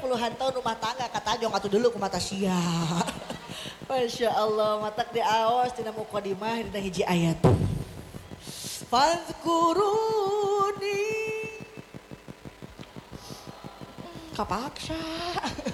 puluhan tahun rumah tangga kata jong atuh dulu ku mata sia. Masya Allah matak di awas tina muqaddimah dina hiji ayat. Fadhkuruni kapaksa.